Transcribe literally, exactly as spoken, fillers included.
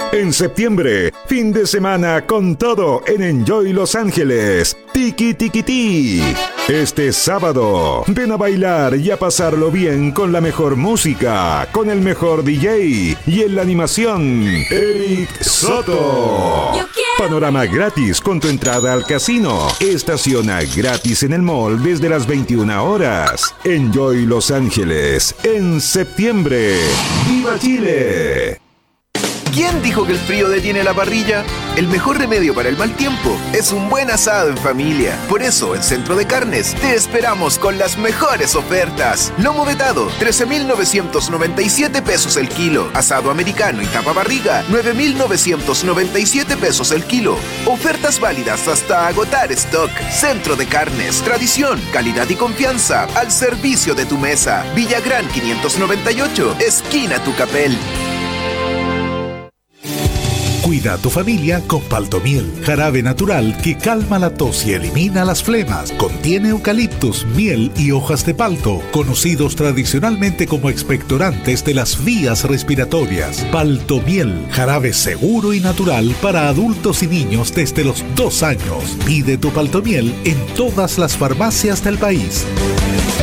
En septiembre, fin de semana con todo en Enjoy Los Ángeles. Tiki Tiki Ti. Este sábado, ven a bailar y a pasarlo bien con la mejor música, con el mejor D J y en la animación, Eric Soto. Panorama gratis con tu entrada al casino. Estaciona gratis en el mall desde las veintiuna horas. Enjoy Los Ángeles en septiembre. ¡Viva Chile! ¿Quién dijo que el frío detiene la parrilla? El mejor remedio para el mal tiempo es un buen asado en familia. Por eso, en Centro de Carnes, te esperamos con las mejores ofertas. Lomo vetado, trece mil novecientos noventa y siete pesos el kilo. Asado americano y tapa barriga, nueve mil novecientos noventa y siete pesos el kilo. Ofertas válidas hasta agotar stock. Centro de Carnes, tradición, calidad y confianza al servicio de tu mesa. Villagrán quinientos noventa y ocho, esquina Tucapel. Cuida a tu familia con Paltomiel, jarabe natural que calma la tos y elimina las flemas. Contiene eucaliptus, miel y hojas de palto, conocidos tradicionalmente como expectorantes de las vías respiratorias. Paltomiel, jarabe seguro y natural para adultos y niños desde los dos años. Pide tu Paltomiel en todas las farmacias del país.